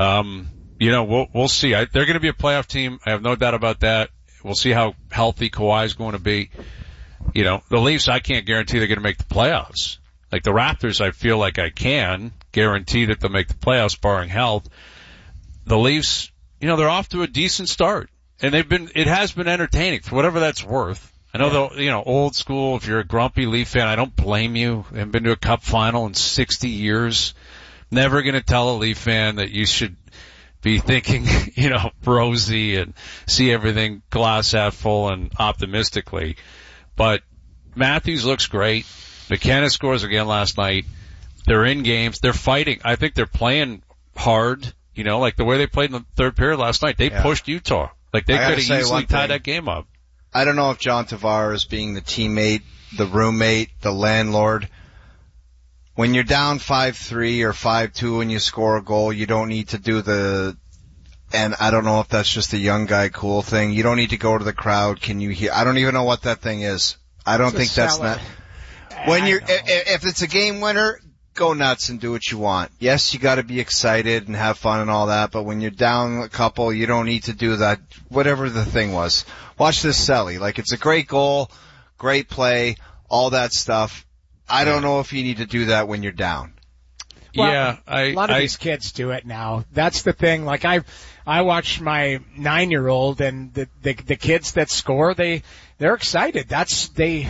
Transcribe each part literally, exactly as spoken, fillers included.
Um, you know, we'll, we'll see. I, they're going to be a playoff team. I have no doubt about that. We'll see how healthy Kawhi is going to be. You know, the Leafs, I can't guarantee they're going to make the playoffs. Like the Raptors, I feel like I can guarantee that they'll make the playoffs barring health. The Leafs, you know, they're off to a decent start. And they've been, it has been entertaining for whatever that's worth. I know yeah. though, you know, old school, if you're a grumpy Leaf fan, I don't blame you. I haven't been to a cup final in sixty years. Never going to tell a Leaf fan that you should be thinking, you know, rosy and see everything glass half full and optimistically. But Matthews looks great. McKenna scores again last night. They're in games. They're fighting. I think they're playing hard, you know, like the way they played in the third period last night. They yeah. pushed Utah. Like they could have easily tied that game up. I don't know if John Tavares being the teammate, the roommate, the landlord, when you're down five three or five two and you score a goal, you don't need to do the, and I don't know if that's just a young guy cool thing. You don't need to go to the crowd. Can you hear? I don't even know what that thing is. I don't think that's not. When you're, if it's a game winner, go nuts and do what you want. Yes, you got to be excited and have fun and all that, but when you're down a couple, you don't need to do that. Whatever the thing was. Watch this Selly. Like, it's a great goal, great play, all that stuff. I don't know if you need to do that when you're down. Well, yeah, I, a lot of I, these kids do it now. That's the thing. Like I, I watch my nine-year-old and the, the the kids that score, they they're excited. That's they.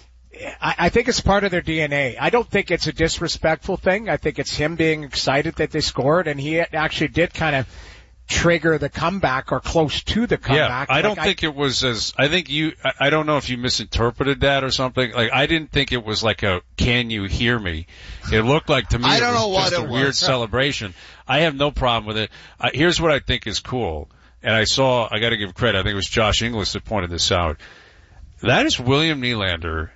I, I think it's part of their D N A. I don't think it's a disrespectful thing. I think it's him being excited that they scored, and he actually did kind of trigger the comeback or close to the comeback. Yeah, I like don't I, think it was as, I think you, I, I don't know if you misinterpreted that or something. Like, I didn't think it was like a, can you hear me? It looked like to me I don't it was know what just it a was. weird celebration. I have no problem with it. Uh, here's what I think is cool. And I saw, I gotta give credit, I think it was Josh Inglis that pointed this out. That is William Nylander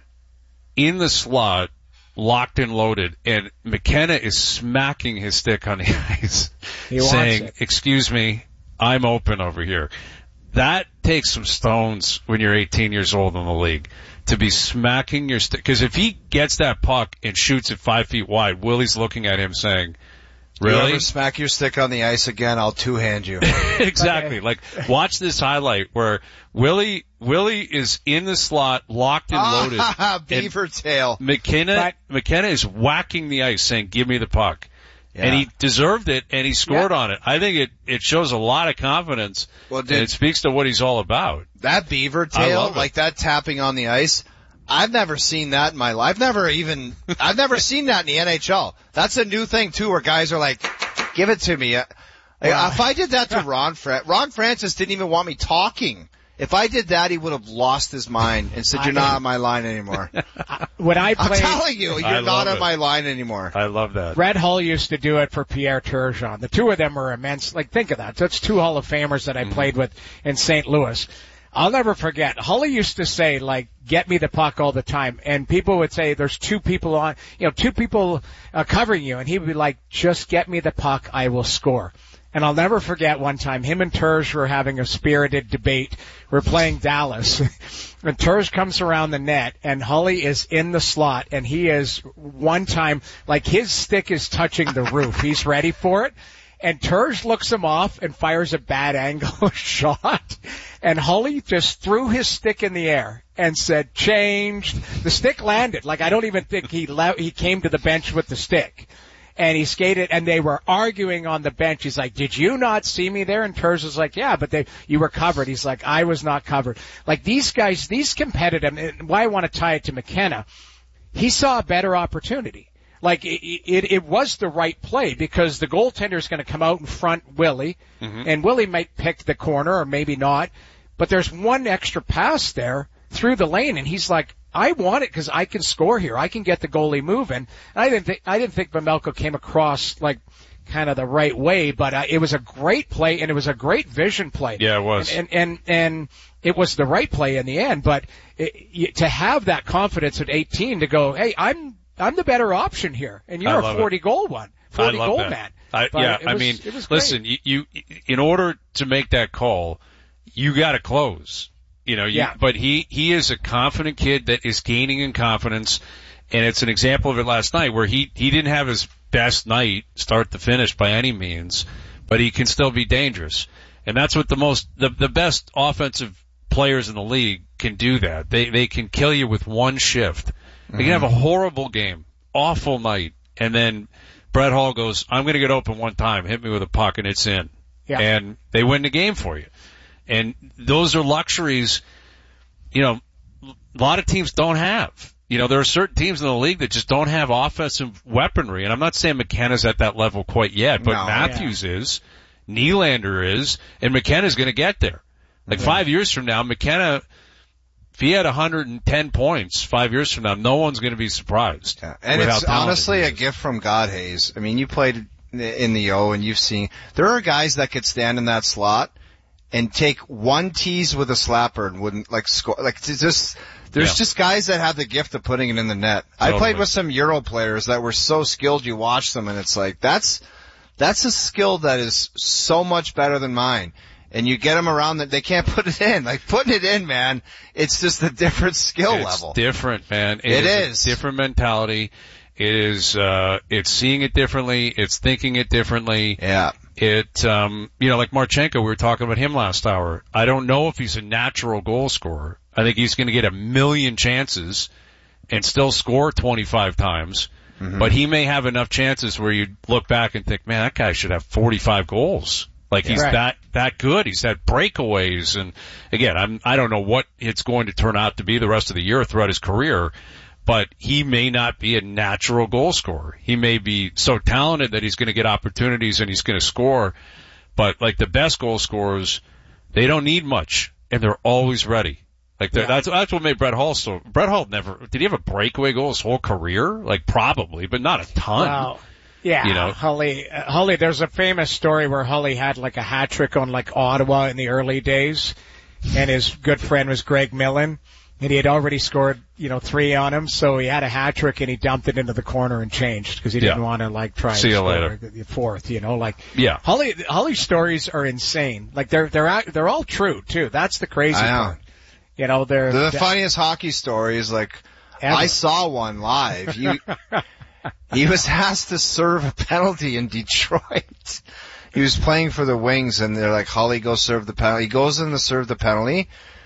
in the slot, locked and loaded, and McKenna is smacking his stick on the ice, saying, it. excuse me, I'm open over here. That takes some stones when you're eighteen years old in the league to be smacking your stick. Because if he gets that puck and shoots it five feet wide, Willie's looking at him saying, really? You ever smack your stick on the ice again, I'll two-hand you. Exactly. Like, watch this highlight where Willie, Willie is in the slot, locked and loaded. Ah, beaver and tail. McKenna, But, McKenna is whacking the ice saying, give me the puck. Yeah. And he deserved it, and he scored Yeah. on it. I think it, it shows a lot of confidence, Well, dude, and it speaks to what he's all about. that beaver I tail, love it. like that tapping on the ice, I've never seen that in my life. I've never even, I've never seen that in the N H L. That's a new thing too, where guys are like, give it to me. Like, Wow. if I did that to Ron Fra- Ron Francis didn't even want me talking. If I did that, he would have lost his mind and said, you're not on my line anymore. when I I'm played, telling you, I you're love not on it. my line anymore. I love that. Red Hull used to do it for Pierre Turgeon. The two of them were immense. Like, think of that. That's two Hall of Famers that I Mm-hmm. played with in Saint Louis. I'll never forget. Hully used to say, like, get me the puck all the time. And people would say, there's two people on, you know, two people uh, covering you. And he would be like, just get me the puck, I will score. And I'll never forget one time, him and Turge were having a spirited debate. We're playing Dallas. And Turge comes around the net, and Hully is in the slot, and he is one time, like his stick is touching the roof. He's ready for it. And Turge looks him off and fires a bad angle shot. And Hully just threw his stick in the air and said, changed. The stick landed. Like, I don't even think he le- he came to the bench with the stick. And he skated, and they were arguing on the bench. He's like, did you not see me there? And Turge was like, yeah, but they, you were covered. He's like, I was not covered. Like, these guys, these competitive, and why I want to tie it to McKenna, he saw a better opportunity. Like, it, it, it was the right play because the goaltender is going to come out in front Willie, mm-hmm. and Willie might pick the corner or maybe not, but there's one extra pass there through the lane, and he's like, I want it because I can score here. I can get the goalie moving. And I didn't think, I didn't think Vejmelka came across like kind of the right way, but uh, it was a great play and it was a great vision play. Yeah, it was. And, and, and, and it was the right play in the end, but it, you, to have that confidence at eighteen to go, hey, I'm, I'm the better option here, and you're a forty goal one, forty goal that. man. I, yeah, was, I mean, it listen, you, you, in order to make that call, you got to close. You know, you, yeah. but he, he is a confident kid that is gaining in confidence, and it's an example of it last night where he, he didn't have his best night start to finish by any means, but he can still be dangerous. And that's what the most, the, the best offensive players in the league can do that. They, they can kill you with one shift. They can have a horrible game, awful night, and then Brett Hull goes, I'm going to get open one time, hit me with a puck, and it's in. Yeah. And they win the game for you. And those are luxuries, you know, a lot of teams don't have. You know, there are certain teams in the league that just don't have offensive weaponry. And I'm not saying McKenna's at that level quite yet, but No, Matthews yeah. is, Nylander is, and McKenna's going to get there. Like mm-hmm. five years from now, McKenna, if he had one hundred ten points five years from now, no one's going to be surprised. Yeah. And it's honestly a gift from God, Hayes. I mean, you played in the O and you've seen, there are guys that could stand in that slot and take one tease with a slapper and wouldn't like score. Like it's just, there's yeah. just guys that have the gift of putting it in the net. Totally. I played with some Euro players that were so skilled you watch them and it's like, that's, that's a skill that is so much better than mine. And you get them around that they can't put it in. Like putting it in, man, it's just a different skill it's level. It's different, man. It, it is. is. A different mentality. It is, uh, it's seeing it differently. It's thinking it differently. Yeah. It, um, you know, like Marchenko, we were talking about him last hour. I don't know if he's a natural goal scorer. I think he's going to get a million chances and still score twenty-five times. Mm-hmm. But he may have enough chances where you look back and think, man, that guy should have forty-five goals. Like he's right. that, that good. He's had breakaways. And again, I'm, I don't know what it's going to turn out to be the rest of the year throughout his career, but he may not be a natural goal scorer. He may be so talented that he's going to get opportunities and he's going to score. But like the best goal scorers, they don't need much and they're always ready. Like yeah. that's, that's what made Brett Hull so, Brett Hull never, did he have a breakaway goal his whole career? Like probably, but not a ton. Wow. Yeah, you know, Hully, uh, Hully, there's a famous story where Hully had like a hat trick on like Ottawa in the early days, and his good friend was Greg Millen, and he had already scored, you know, three on him, so he had a hat trick and he dumped it into the corner and changed because he didn't yeah. want to like try See and you score later. the fourth, you know, like yeah. Hully, Hully's stories are insane. Like they're they're they're all true too. That's the crazy I know. part. You know, they're the they're, funniest hockey stories. Like ever. I saw one live. You. He was asked to serve a penalty in Detroit. He was playing for the Wings, and they're like, Holly, go serve the penalty. He goes in to serve the penalty.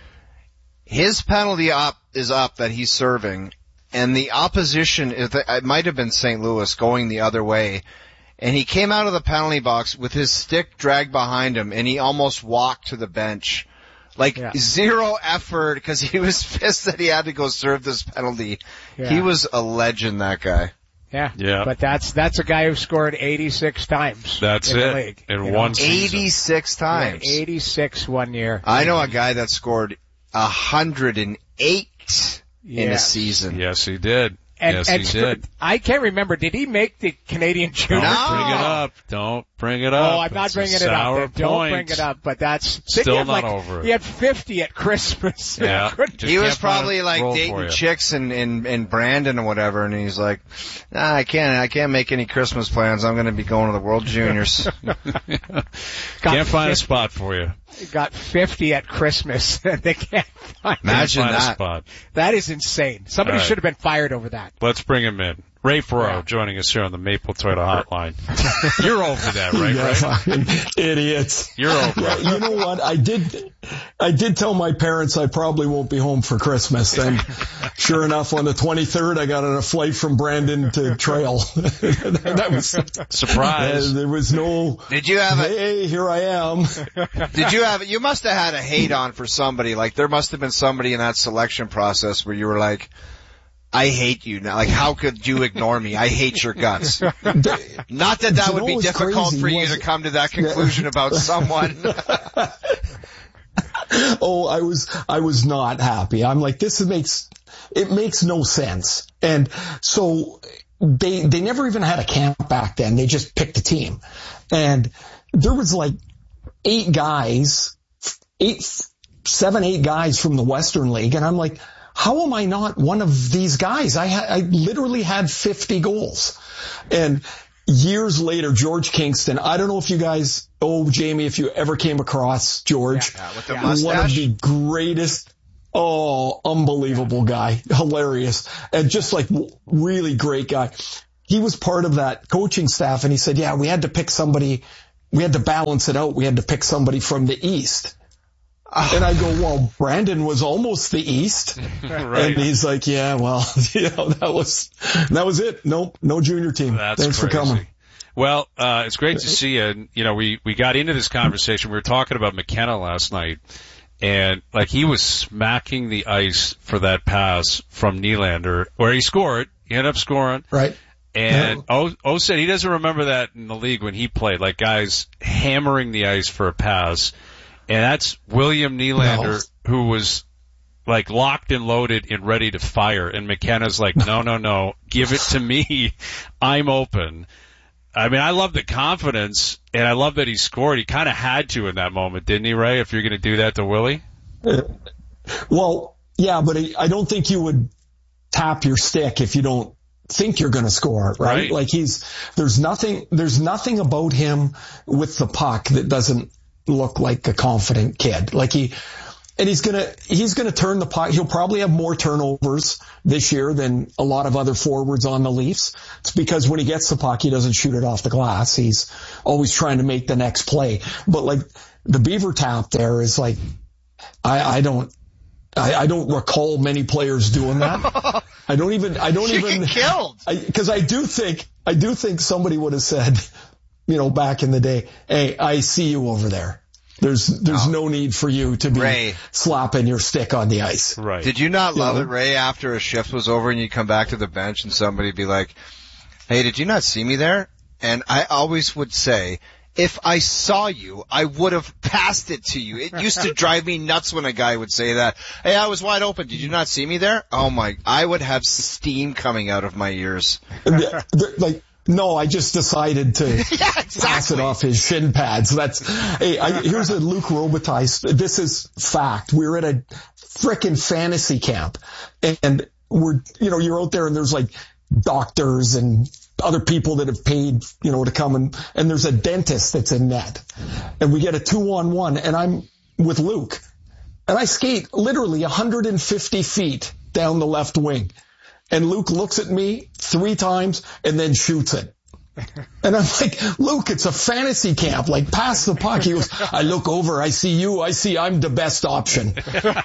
His penalty up is up that he's serving, and the opposition, it might have been Saint Louis, going the other way. And he came out of the penalty box with his stick dragged behind him, and he almost walked to the bench. Like, yeah. zero effort, because he was pissed that he had to go serve this penalty. Yeah. He was a legend, that guy. Yeah. Yeah. But that's, that's a guy who scored eighty-six times. That's in it. The league, in one know? season. eighty-six times. Yeah, eighty-six one year. I know a guy that scored one hundred eight yeah. in a season. Yes, he did. And, yes, and he did. I can't remember. Did he make the Canadian Junior? Don't No. bring it up. Don't bring it up. Oh, I'm not it's bringing it sour up. Don't point. bring it up. But that's still not like, over it. He had fifty at Christmas. Yeah. He was probably like dating chicks in, in, in Brandon or whatever, and he's like, nah, I can't, I can't make any Christmas plans. I'm going to be going to the World Juniors. Can't find a spot for you. Got fifty at Christmas, and they can't find, Imagine can't find that. a spot. That is insane. Somebody right. should have been fired over that. Let's bring him in. Ray Ferraro yeah. joining us here on the Maple Toyota Hotline. You're over that, right? Yeah, right? Idiots. You're over yeah, it. You know what? I did, I did tell my parents I probably won't be home for Christmas. And sure enough, on the twenty-third, I got on a flight from Brandon to Trail. That was surprise. Uh, there was no. Did you have a? Hey, here I am. Did you have? You must have had a hate on for somebody. Like there must have been somebody in that selection process where you were like, I hate you now. Like, how could you ignore me? I hate your guts. Not that that would be difficult for you to come to that conclusion about someone. Oh, I was, I was not happy. I'm like, this makes, it makes no sense. And so they, they never even had a camp back then. They just picked a team. And there was like eight guys, eight, seven, eight guys from the Western League. And I'm like, how am I not one of these guys? I, ha- I literally had fifty goals. And years later, George Kingston, I don't know if you guys, oh, Jamie, if you ever came across George, yeah, with the yeah. mustache. One of the greatest, oh, unbelievable guy, hilarious, and just like really great guy. He was part of that coaching staff, and he said, yeah, we had to pick somebody we had to balance it out. We had to pick somebody from the East. And I go, well, Brandon was almost the East. Right. And he's like, yeah, well, you know, that was, that was it. Nope, no junior team. That's Thanks crazy. for coming. Well, uh, it's great to see you. And, you know, we, we got into this conversation. We were talking about McKenna last night. And, like, he was smacking the ice for that pass from Nylander, where he scored. He ended up scoring. Right. And Yeah. O, o said he doesn't remember that in the league when he played, like guys hammering the ice for a pass. And that's William Nylander, no. who was like locked and loaded and ready to fire. And McKenna's like, no, no, no, give it to me. I'm open. I mean, I love the confidence, and I love that he scored. He kind of had to in that moment, didn't he, Ray, if you're going to do that to Willie? Uh, well, yeah, but I don't think you would tap your stick if you don't think you're going to score, right? right? Like he's, there's nothing, there's nothing about him with the puck that doesn't look like a confident kid. Like he, and he's gonna, he's gonna turn the puck. He'll probably have more turnovers this year than a lot of other forwards on the Leafs. It's because when he gets the puck, he doesn't shoot it off the glass. He's always trying to make the next play. But like the Beaver tap there is like, I, I don't, I, I don't recall many players doing that. I don't even, I don't you even, get killed. I, cause I do think, I do think somebody would have said, you know, back in the day, hey, I see you over there. There's, there's no, no need for you to be Ray. slapping your stick on the ice. Right. Did you not love you it, know? Ray, after a shift was over and you come back to the bench and somebody be like, hey, did you not see me there? And I always would say, if I saw you, I would have passed it to you. It used to drive me nuts when a guy would say that. Hey, I was wide open. Did you not see me there? Oh my, I would have steam coming out of my ears. Like, no, I just decided to yeah, exactly. pass it off his shin pads. That's, hey, I, here's a Luc Robitaille. This is fact. We were at a frickin' fantasy camp and we're, you know, you're out there and there's like doctors and other people that have paid, you know, to come and, and there's a dentist that's in net and we get a two on one and I'm with Luke and I skate literally one hundred fifty feet down the left wing. And Luke looks at me three times and then shoots it. And I'm like, Luke, it's a fantasy camp. Like, pass the puck. He goes, I look over, I see you, I see I'm the best option.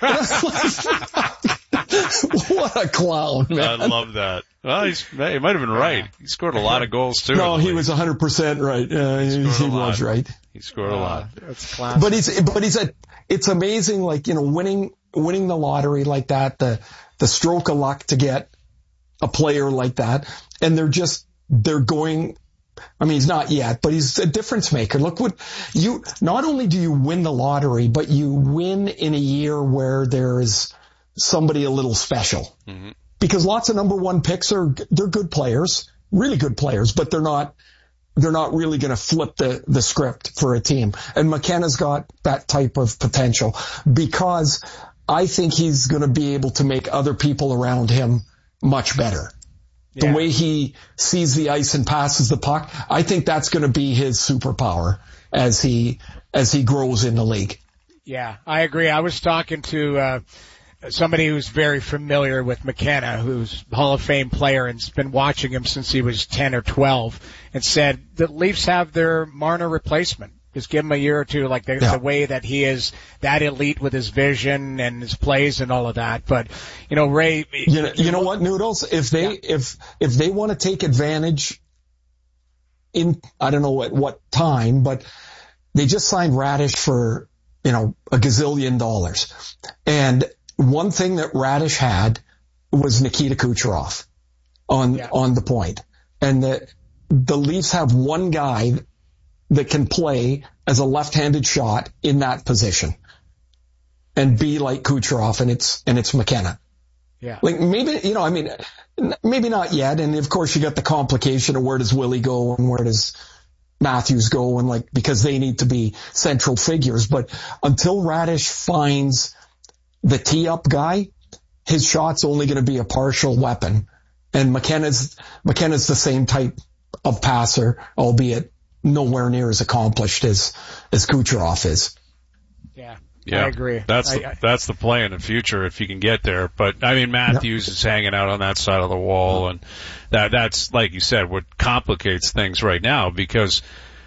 What a clown, man. I love that. Well, he's, he might have been right. He scored a lot of goals, too. No, he was one hundred percent right. Uh, he he was right. He scored a lot. That's classic. But he's, but he's a, it's amazing, like, you know, winning, winning the lottery like that, the, the stroke of luck to get a player like that. And they're just, they're going, I mean, he's not yet, but he's a difference maker. Look what you, not only do you win the lottery, but you win in a year where there's somebody a little special. Mm-hmm. Because lots of number one picks are, they're good players, really good players, but they're not, they're not really going to flip the, the script for a team. And McKenna's got that type of potential because I think he's going to be able to make other people around him much better. The Yeah. way he sees the ice and passes the puck, I think that's going to be his superpower as he, as he grows in the league. Yeah, I agree. I was talking to, uh, somebody who's very familiar with McKenna, who's a Hall of Fame player and's been watching him since he was ten or twelve, and said the Leafs have their Marner replacement. Just give him a year or two, like the, yeah. the way that he is that elite with his vision and his plays and all of that. But, you know, Ray. You know, you know what, Noodles? If they, yeah. if, if they want to take advantage in, I don't know at what time, but they just signed Radish for, you know, a gazillion dollars. And one thing that Radish had was Nikita Kucherov on, yeah. on the point. And the, the Leafs have one guy that can play as a left-handed shot in that position and be like Kucherov, and it's, and it's McKenna. Yeah. Like maybe, you know, I mean, maybe not yet. And of course you got the complication of where does Willie go and where does Matthews go and like, because they need to be central figures. But until Radish finds the tee-up guy, his shot's only going to be a partial weapon. And McKenna's, McKenna's the same type of passer, albeit nowhere near as accomplished as, as Kucherov is. Yeah. Yeah, I agree. That's I, the, I, that's the play in the future if you can get there. But I mean, Matthews yep. is hanging out on that side of the wall, and that that's like you said, what complicates things right now because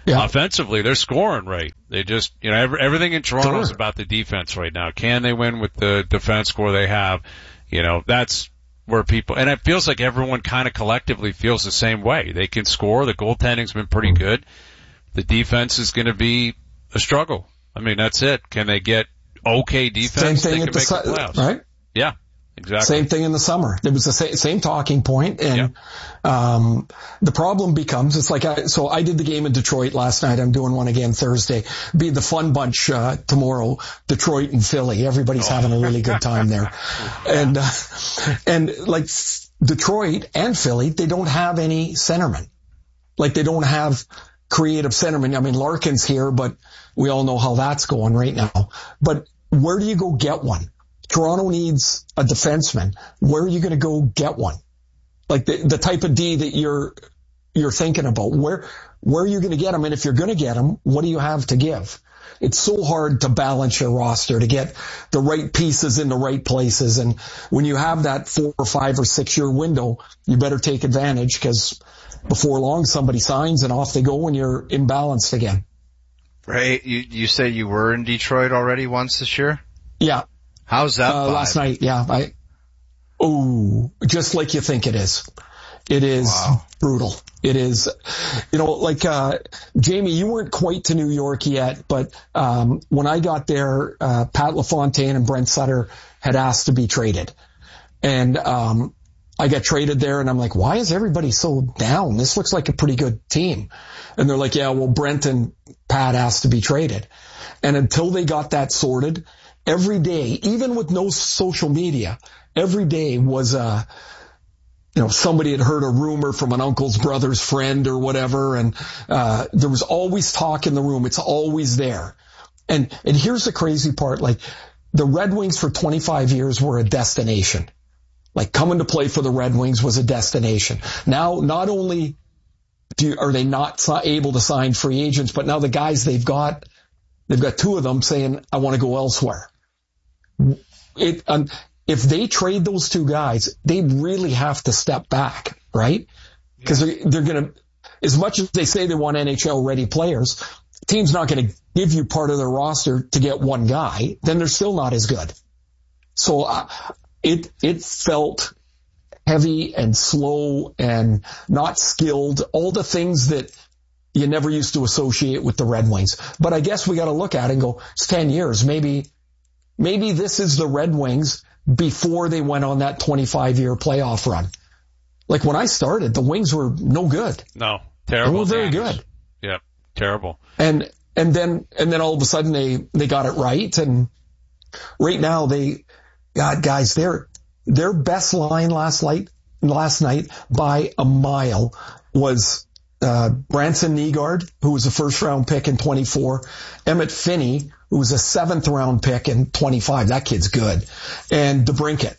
Yeah. Offensively, they're scoring right. They just, you know, every, everything in Toronto is Sure. about the defense right now. Can they win with the defense score they have? You know, that's where people, and it feels like everyone kind of collectively feels the same way. They can score. The goaltending's been pretty good. The defense is going to be a struggle. I mean, that's it. Can they get okay defense? Same thing they at can the make su- the playoffs. right? Yeah, exactly. Same thing in the summer. It was the same, same talking point, and um, the problem becomes it's like I, so I did the game in Detroit last night. I'm doing one again Thursday. Be the fun bunch uh, tomorrow. Detroit and Philly. Everybody's Oh. having a really good time there, and uh, and like Detroit and Philly, they don't have any centermen. Like they don't have creative centermen. I mean, Larkin's here, but we all know how that's going right now. But where do you go get one? Toronto needs a defenseman. Where are you going to go get one? Like the, the type of D that you're, you're thinking about. Where, where are you going to get him? And if you're going to get him, what do you have to give? It's so hard to balance your roster, to get the right pieces in the right places. And when you have that four or five or six year window, you better take advantage, because before long somebody signs and off they go when you're imbalanced again. Ray, you, you said you were in Detroit already once this year? Yeah. How's that Uh, vibe? last night, yeah. I, oh, just like you think it is. It is Wow. brutal. It is, you know, like, uh, Jamie, you weren't quite to New York yet, but, um, when I got there, uh, Pat LaFontaine and Brent Sutter had asked to be traded. And, um, I got traded there and I'm like, why is everybody so down? This looks like a pretty good team. And they're like, yeah, well, Brent and Pat asked to be traded. And until they got that sorted, every day, even with no social media, every day was, uh, you know, somebody had heard a rumor from an uncle's brother's friend or whatever. And, uh, there was always talk in the room. It's always there. And, and here's the crazy part. Like the Red Wings for twenty-five years were a destination. Like coming to play for the Red Wings was a destination. Now, not only do you, are they not si- able to sign free agents, but now the guys they've got, they've got two of them saying, I want to go elsewhere. It, um, if they trade those two guys, they really have to step back, right? Because they're, they're going to, as much as they say they want N H L ready players, the team's not going to give you part of their roster to get one guy. Then they're still not as good. So uh, it, it felt heavy and slow and not skilled, all the things that you never used to associate with the Red Wings. But I guess we got to look at it and go, it's ten years. Maybe, maybe this is the Red Wings before they went on that twenty-five year playoff run. Like when I started, the Wings were no good. No, terrible. They were very teams. good. Yep, terrible. And, and then, and then all of a sudden they, they got it right. And right now they, God, guys, their, their best line last night, last night by a mile was, uh, Branson Nygaard, who was a first round pick in twenty-four, Emmett Finney, who was a seventh round pick in twenty-five. That kid's good. And DeBrincat.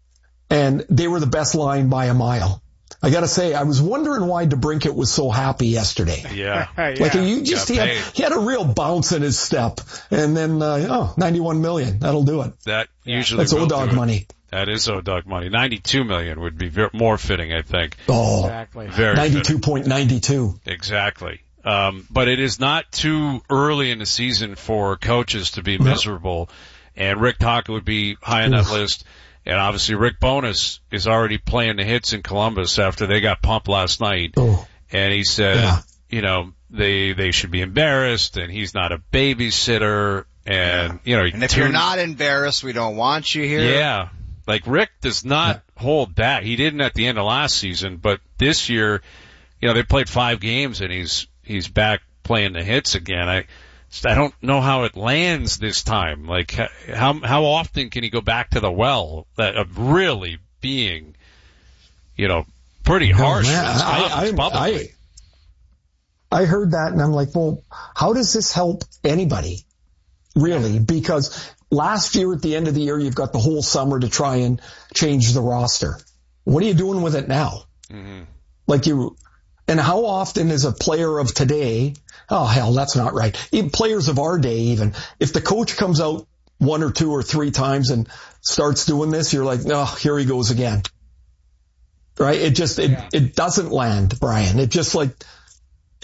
And they were the best line by a mile. I gotta say, I was wondering why DeBrincat was so happy yesterday. Yeah. yeah. Like you just, Got he had, paid. he had a real bounce in his step. And then, uh, oh, ninety-one million. That'll do it. That usually That's will old do dog it. money. That is O-Dog money. ninety-two million would be ver- more fitting, I think. Oh, Exactly. Very ninety-two point nine two. fitting. Exactly. Um, but it is not too early in the season for coaches to be miserable. And Rick Tocchet would be high on that list. And obviously Rick Bowness is already playing the hits in Columbus after they got pumped last night. Oh, And he said, Yeah. you know, they, they should be embarrassed and he's not a babysitter. And, you know, he And if you're tuned- not embarrassed, we don't want you here. Yeah. Like Rick does not hold back. He didn't at the end of last season, but this year, you know, they played five games and he's, he's back playing the hits again. I, I don't know how it lands this time. Like how, how often can he go back to the well that of really being, you know, pretty harsh. Oh, man. for his I, comments I, publicly. I, I heard that and I'm like, well, how does this help anybody? Really? Because last year at the end of the year, you've got the whole summer to try and change the roster. What are you doing with it now? Mm-hmm. Like you, and how often is a player of today, oh hell, that's not right. Even players of our day even, if the coach comes out one or two or three times and starts doing this, you're like, oh, here he goes again. Right? It just, it, Yeah. it doesn't land, Brian. It just like, it,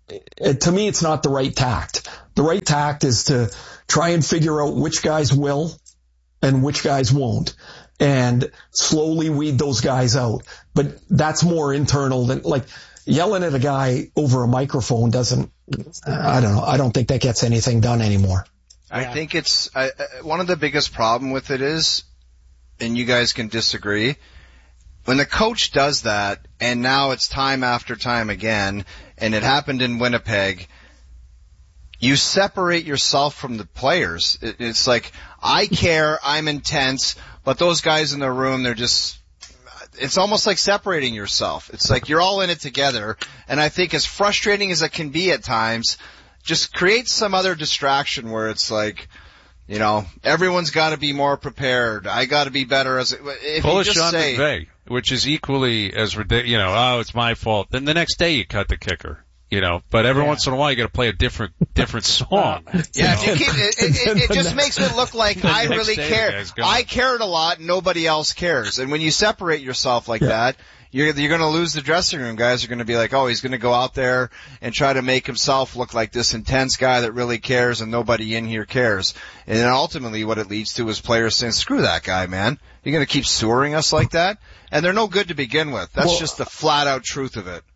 it, to me, it's not the right tact. The right tact is to try and figure out which guys will and which guys won't, and slowly weed those guys out. But that's more internal than, like, yelling at a guy over a microphone doesn't, I don't know. I don't think that gets anything done anymore. I think it's, I, one of the biggest problem with it is, and you guys can disagree, when the coach does that, and now it's time after time again, and it happened in Winnipeg, you separate yourself from the players. It, it's like, I care, I'm intense, but those guys in the room, they're just, it's almost like separating yourself. It's like you're all in it together, and I think as frustrating as it can be at times, just create some other distraction where it's like, you know, everyone's got to be more prepared. I got to be better as if Pull you a just Sean say, McVay, which is equally as ridiculous. You know, oh, it's my fault. Then the next day you cut the kicker. You know, but every yeah. once in a while you got to play a different different song. Yeah, you know? if you keep, it, it, it, it just makes it look like I really care. I cared a lot, nobody else cares. And when you separate yourself like yeah. that, you're you're going to lose the dressing room. Guys are going to be like, oh, he's going to go out there and try to make himself look like this intense guy that really cares, and nobody in here cares. And then ultimately, what it leads to is players saying, "Screw that guy, man! You're going to keep sewering us like that." And they're no good to begin with. That's well, just the flat out truth of it.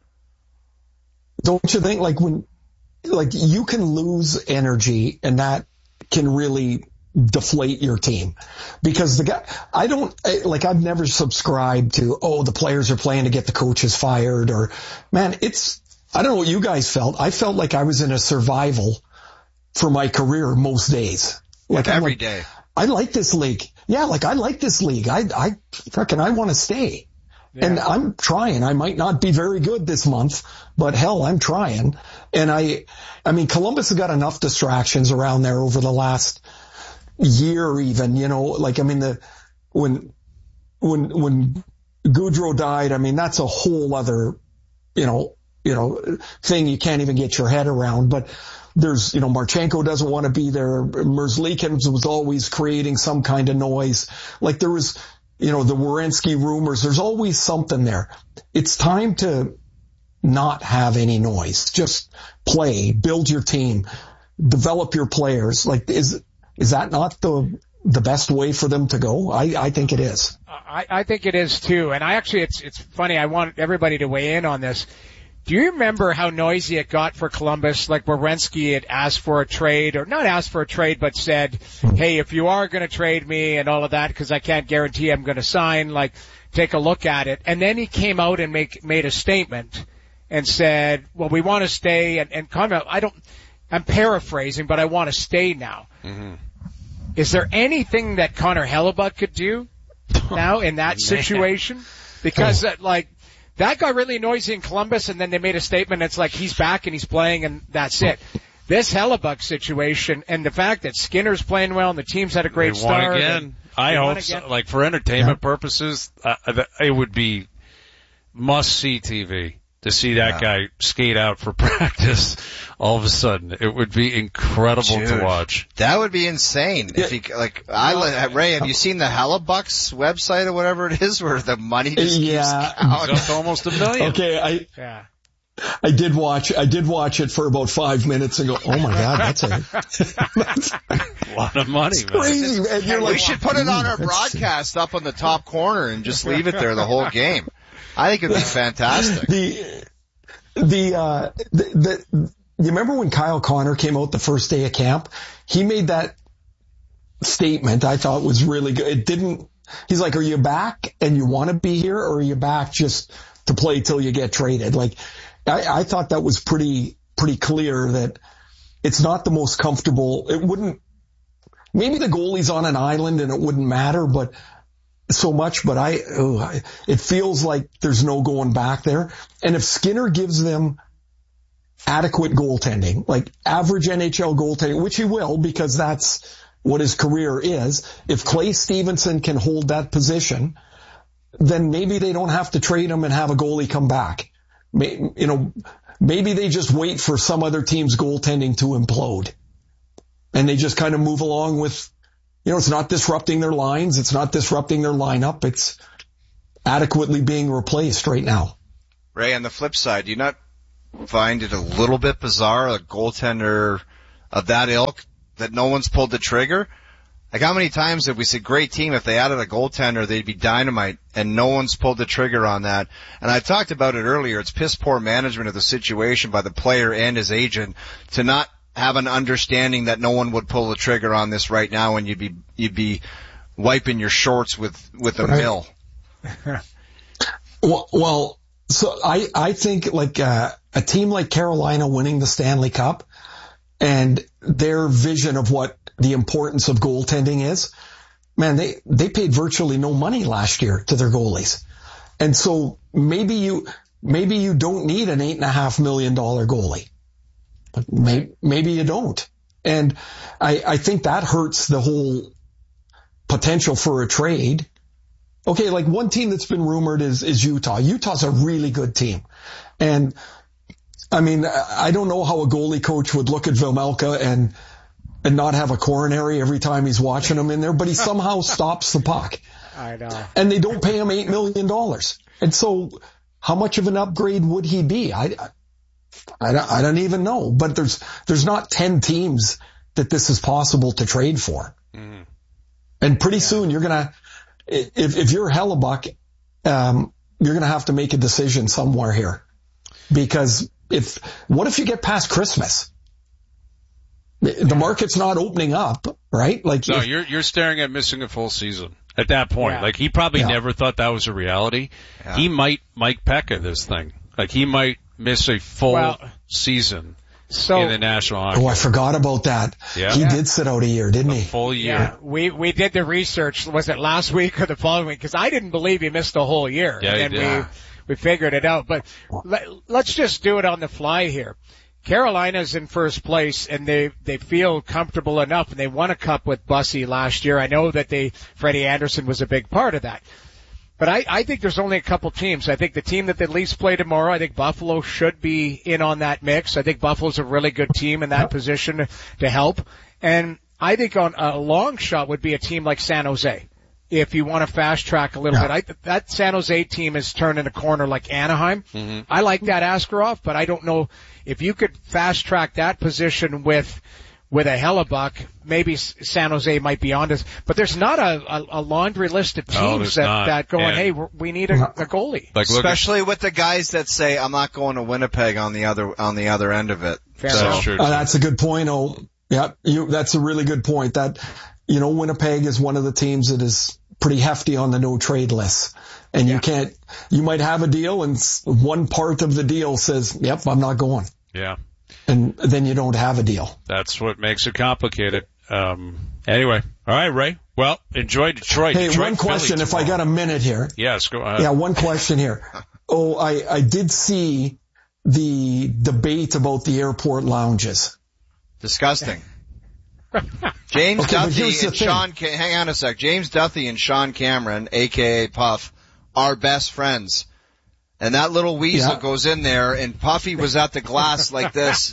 Don't you think, like, when, like, you can lose energy, and that can really deflate your team, because the guy, I don't, like, I've never subscribed to, oh, the players are playing to get the coaches fired, or, man, it's, I don't know what you guys felt. I felt like I was in a survival for my career most days. Like, every like, day. I like this league. Yeah, like, I like this league. I, I reckon I want to stay. Yeah. And I'm trying. I might not be very good this month, but hell, I'm trying. And I, I mean, Columbus has got enough distractions around there over the last year even, you know, like, I mean, the, when, when, when Gaudreau died, I mean, that's a whole other, you know, you know, thing you can't even get your head around. But there's, you know, Marchenko doesn't want to be there. Merzlikins was always creating some kind of noise. Like, there was, you know, the Werenski rumors, there's always something there. It's time to not have any noise. Just play, build your team, develop your players. Like, is, is that not the, the best way for them to go? I, I think it is. I, I think it is too. And I actually, it's, it's funny. I want everybody to weigh in on this. Do you remember how noisy it got for Columbus? Like, Werenski had asked for a trade, or not asked for a trade, but said, hey, if you are going to trade me and all of that, because I can't guarantee I'm going to sign, like, take a look at it. And then he came out and make, made a statement and said, well, we want to stay, and, and kind of, I don't, I'm paraphrasing, but I want to stay now. Mm-hmm. Is there anything that Connor Hellebuyck could do now in that situation? Because, uh, like, that got really noisy in Columbus, and then they made a statement. It's like he's back and he's playing, and that's it. This Hellebuyck situation, and the fact that Skinner's playing well and the team's had a great they start. Won again. I hope so. Like, for entertainment yeah. purposes, uh, it would be must-see T V to see that yeah. guy skate out for practice. All of a sudden, it would be incredible Dude, to watch. That would be insane. Yeah. If he, like, I, Ray, have you seen the Hellebuyck's website or whatever it is, where the money just yeah. keeps out? It's up to almost a million. Okay, I, yeah. I did watch, I did watch it for about five minutes and go, oh my God, that's a, that's a lot of money, man. Crazy, man. You're we like, should put it on our broadcast up on the top corner and just leave it there the whole game. I think it'd be fantastic. The, the, uh, the, the, you remember when Kyle Connor came out the first day of camp? He made that statement I thought was really good. It didn't, he's like, are you back and you want to be here, or are you back just to play till you get traded? Like, I, I thought that was pretty, pretty clear that it's not the most comfortable. It wouldn't, maybe the goalie's on an island and it wouldn't matter, but so much, but I, oh, it feels like there's no going back there. And if Skinner gives them adequate goaltending, like average N H L goaltending, which he will, because that's what his career is. If Clay Stevenson can hold that position, then maybe they don't have to trade him and have a goalie come back. You know, maybe they just wait for some other team's goaltending to implode, and they just kind of move along with, you know, it's not disrupting their lines. It's not disrupting their lineup. It's adequately being replaced right now. Ray, on the flip side, do you not find it a little bit bizarre, a goaltender of that ilk, that no one's pulled the trigger. Like, how many times have we said, great team, if they added a goaltender, they'd be dynamite, and no one's pulled the trigger on that. And I talked about it earlier. It's piss poor management of the situation by the player and his agent to not have an understanding that no one would pull the trigger on this right now, and you'd be you'd be wiping your shorts with with a right. mill. well, well, so I I think like uh, a team like Carolina winning the Stanley Cup and their vision of what the importance of goaltending is, man, they, they paid virtually no money last year to their goalies. And so maybe you, maybe you don't need an eight and a half million dollar goalie, but may, maybe you don't. And I, I think that hurts the whole potential for a trade. Okay. Like one team that's been rumored is, is Utah. Utah's a really good team. And I mean, I don't know how a goalie coach would look at Vejmelka and, and not have a coronary every time he's watching him in there, but he somehow stops the puck. I know. And they don't pay him eight million dollars. And so how much of an upgrade would he be? I, I, I don't even know, but there's, there's not ten teams that this is possible to trade for. Mm-hmm. And pretty yeah. soon you're going to, if, if you're Hellebuck, um, you're going to have to make a decision somewhere here, because if, what if you get past Christmas? The market's not opening up, right? Like, no, if, you're you're staring at missing a full season at that point. Yeah. Like, he probably yeah. never thought that was a reality. Yeah. He might Mike Pekka this thing. Like, he might miss a full well, season so, in the National Hockey. Oh, I forgot about that. Yeah. He yeah. did sit out a year, didn't a he? Full year. Yeah. We we did the research. Was it last week or the following week? Because I didn't believe he missed a whole year. Yeah, and he did. we we figured it out. But let, let's just do it on the fly here. Carolina's in first place, and they they feel comfortable enough, and they won a cup with Bussy last year. I know that they Freddie Anderson was a big part of that, but I I think there's only a couple teams. I think the team that the Leafs play tomorrow, I think Buffalo should be in on that mix. I think Buffalo's a really good team in that position to help, and I think on a long shot would be a team like San Jose. If you want to fast track a little yeah. bit, I, that San Jose team is turning a corner like Anaheim. Mm-hmm. I like that Askarov, but I don't know if you could fast track that position with with a Hellebuck. Maybe San Jose might be on this, but there's not a, a, a laundry list of teams no, that, that going, and hey, we're, we need a, a goalie. Like, especially at, with the guys that say, I'm not going to Winnipeg on the other on the other end of it. Fair so, enough. Uh, that's a good point. Oh, yeah, you, that's a really good point. That. You know, Winnipeg is one of the teams that is pretty hefty on the no trade list. And yeah. you can't, you might have a deal and one part of the deal says, yep, I'm not going. Yeah. And then you don't have a deal. That's what makes it complicated. Um, anyway. All right, Ray. Well, enjoy Detroit. Hey, Detroit, one question, if I got a minute here. Yes, go ahead. Yeah, one question here. Oh, I, I did see the debate about the airport lounges. Disgusting. James okay, Duthie and Sean, hang on a sec. James Duthie and Sean Cameron, aka Puff, are best friends. And that little weasel yeah. goes in there, and Puffy was at the glass like this.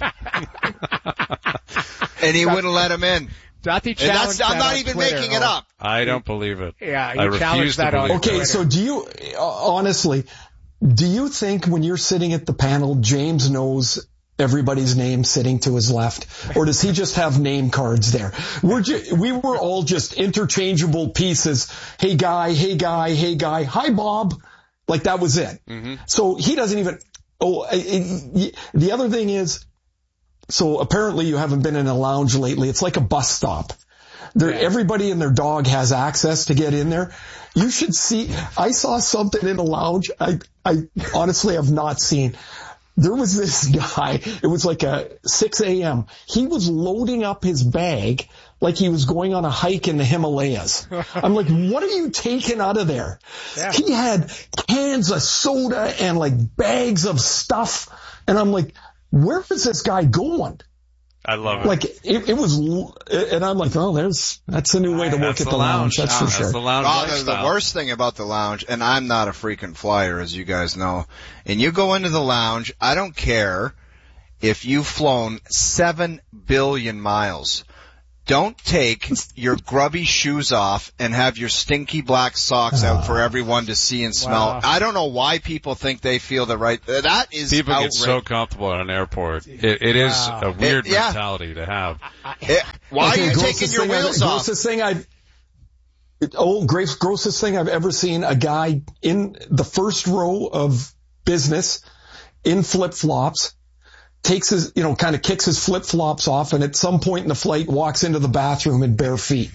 And he wouldn't let him in. Duthie challenged that I'm not even Twitter. making it up. I don't believe it. Yeah, he I refuse that to believe on it. Okay, Twitter. so do you, honestly, do you think when you're sitting at the panel, James knows everybody's name sitting to his left, or does he just have name cards there? We're ju- we were all just interchangeable pieces. Hey guy, hey guy, hey guy, hi Bob. Like that was it. Mm-hmm. So he doesn't even, oh, it, it, the other thing is, so apparently you haven't been in a lounge lately. It's like a bus stop. There, yeah. Everybody and their dog has access to get in there. You should see, I saw something in a lounge I, I honestly have not seen. There was this guy, it was like a six a.m. He was loading up his bag like he was going on a hike in the Himalayas. I'm like, what are you taking out of there? Yeah. He had cans of soda and like bags of stuff. And I'm like, where is this guy going? I love it. Like, it, it was, and I'm like, oh, there's, that's a new way to work at the lounge. That's for sure. That's the lounge oh, the worst thing about the lounge, and I'm not a freaking flyer, as you guys know, and you go into the lounge, I don't care if you've flown seven billion miles. don't take your grubby shoes off and have your stinky black socks out for everyone to see and smell. Wow. I don't know why people think they feel the right. That is People outrageous. get so comfortable at an airport. It, it is Wow. a weird It- yeah. mentality to have. It, why Okay, are you grossest taking your thing I've- wheels off? Grossest thing I've, oh, gross, grossest thing I've ever seen, a guy in the first row of business in flip-flops, takes his, you know, kind of kicks his flip-flops off, and at some point in the flight walks into the bathroom in bare feet.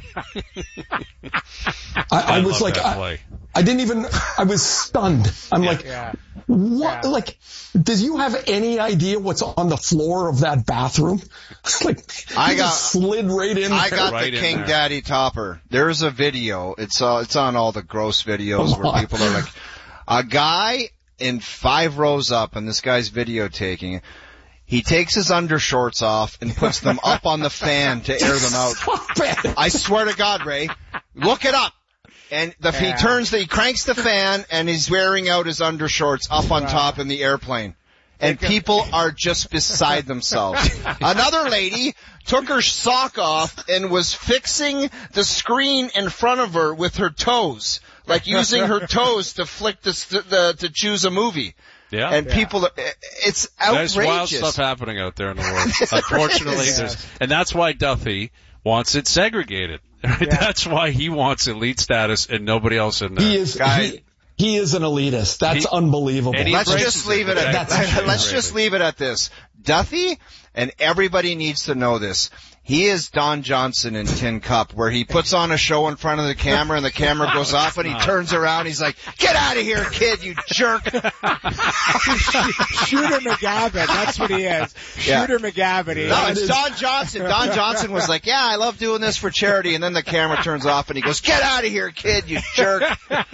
I, I, I was love like, that I, play. I didn't even, I was stunned. I'm like, Yeah. what? Yeah. Like, does you have any idea what's on the floor of that bathroom? like, I he got- just slid right in I there. got Right the in King there. Daddy topper. There's a video. It's uh, it's on all the gross videos Come where on. people are like, a guy in five rows up, and this guy's videotaking. He takes his undershorts off and puts them up on the fan to air them out. Stop it. I swear to God, Ray, look it up. And the, he Yeah. turns, the, he cranks the fan, and he's wearing out his undershorts up on top in the airplane. And people are just beside themselves. Another lady took her sock off and was fixing the screen in front of her with her toes, like using her toes to flick the, the to choose a movie. Yeah. And people, are, it's outrageous. There's wild stuff happening out there in the world. Unfortunately, is. there's, and that's why Duffy wants it segregated. That's why he wants elite status and nobody else in there. He is, Guy- he, he is an elitist. That's He- unbelievable. and he Let's embraces just leave it it. at That's that. Let's crazy. just leave it at this. Duffy, and everybody needs to know this. He is Don Johnson in Tin Cup, where he puts on a show in front of the camera and the camera goes off and he turns around. He's like, "Get out of here, kid, you jerk!" Shooter McGavin. That's what he is. Yeah. Shooter MGavin. He No, is. it's Don Johnson. Don Johnson was like, "Yeah, I love doing this for charity," and then the camera turns off and he goes, "Get out of here, kid, you jerk!"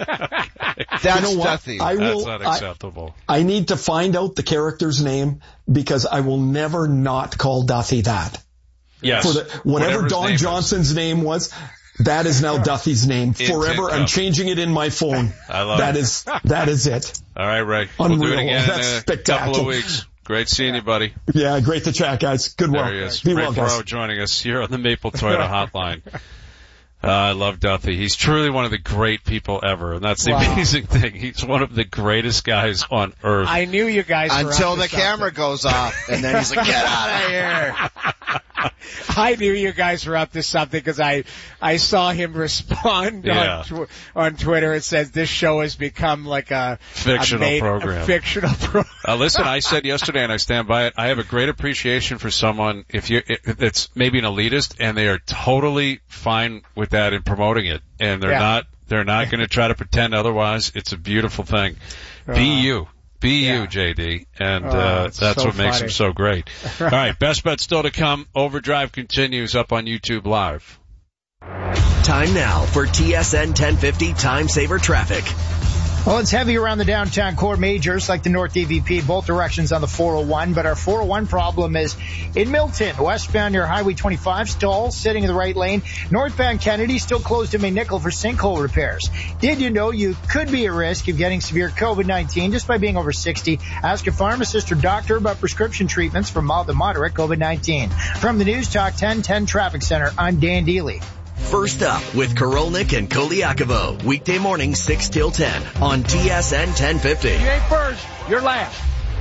That's You know what? Duffy. I That's will, I, unacceptable. I need to find out the character's name because I will never not call Duffy that. Yes. For the, whatever his Don name is. Johnson's name was, that is now Duffy's name Tin forever. I'm Cup. changing it in my phone. I love That it. is, that is it. All right, Ray. We'll do it Unreal. again That's in a spectacular. couple of weeks. Great seeing you, buddy. Yeah, great to chat, guys. Good There work. he is. Be Ray well, guys. Ferraro joining us here on the Maple Toyota Hotline. Uh, I love Duffy. He's truly one of the great people ever, and that's the Wow. amazing thing. He's one of the greatest guys on earth. I knew you guys were Until up to the camera something. goes off, and then he's like, "Get out of here!" I knew you guys were up to something because I I saw him respond Yeah. on tw- on Twitter. It says this show has become like a Fictional a made, program. A fictional program. Uh, listen, I said yesterday, and I stand by it. I have a great appreciation for someone if you if it's maybe an elitist, and they are totally fine with that in promoting it, and they're Yeah. not they're not going to try to pretend otherwise. It's a beautiful thing. Be you. Be yeah. you, J D. And Oh, uh, it's that's so what makes funny. him so great. All right, best bet still to come. Overdrive continues up on YouTube Live. Time now for T S N ten fifty Time Saver Traffic. Well, it's heavy around the downtown core majors like the North D V P, both directions on the four oh one, but our four oh one problem is in Milton, westbound near Highway twenty-five, stalls sitting in the right lane. Northbound Kennedy still closed to Maynickel for sinkhole repairs. Did you know you could be at risk of getting severe COVID nineteen just by being over sixty? Ask a pharmacist or doctor about prescription treatments for mild to moderate COVID nineteen. From the News Talk ten ten Traffic Center, I'm Dan Deely. First up with Korolnik and Koliakovo, weekday morning six till ten on T S N ten fifty. You ain't first. You're last.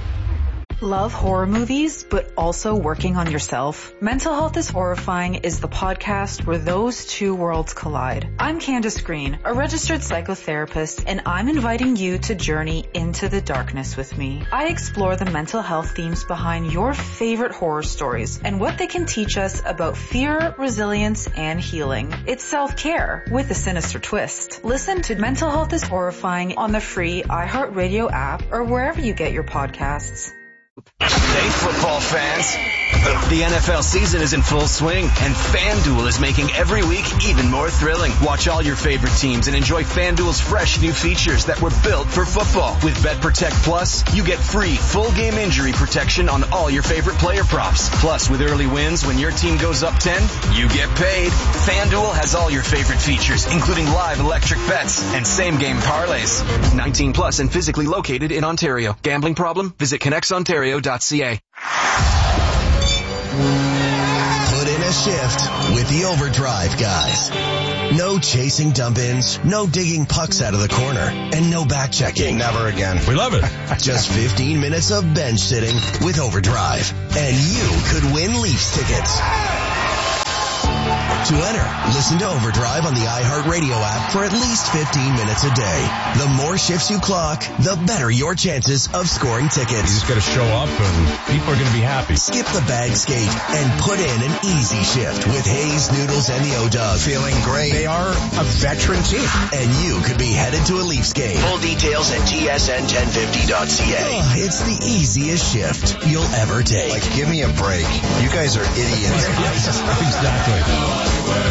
Love horror movies, but also working on yourself? Mental Health is Horrifying is the podcast where those two worlds collide. I'm Candace Green, a registered psychotherapist, and I'm inviting you to journey into the darkness with me. I explore the mental health themes behind your favorite horror stories and what they can teach us about fear, resilience, and healing. It's self-care with a sinister twist. Listen to Mental Health is Horrifying on the free iHeartRadio app or wherever you get your podcasts. Hey, football fans. The N F L season is in full swing, and FanDuel is making every week even more thrilling. Watch all your favorite teams and enjoy FanDuel's fresh new features that were built for football. With BetProtect Plus, you get free full game injury protection on all your favorite player props. Plus, with early wins when your team goes up ten, you get paid. FanDuel has all your favorite features, including live electric bets and same-game parlays. nineteen plus and physically located in Ontario. Gambling problem? Visit connects ontario dot c a. Put in a shift with the Overdrive guys. No chasing dump-ins, no digging pucks out of the corner, and no back-checking. Never again. We love it. Just fifteen minutes of bench sitting with Overdrive. And you could win Leafs tickets. To enter, listen to Overdrive on the iHeartRadio app for at least fifteen minutes a day. The more shifts you clock, the better your chances of scoring You tickets. just got to show up and people are going to be happy. Skip the bag skate and put in an easy shift with Hayes, Noodles, and the O-Dog. Feeling great. They are a veteran team. And you could be headed to a Leafs game. Full details at T S N ten fifty dot C A. Oh, it's the easiest shift you'll ever take. Like, give me a break. You guys are idiots. Exactly.